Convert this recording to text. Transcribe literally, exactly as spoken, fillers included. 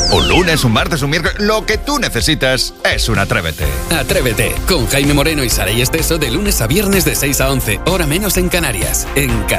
Un lunes, un martes, un miércoles, lo que tú necesitas es un Atrévete. Atrévete, con Jaime Moreno y Saray Esteso de lunes a viernes de seis a once, hora menos en Canarias, en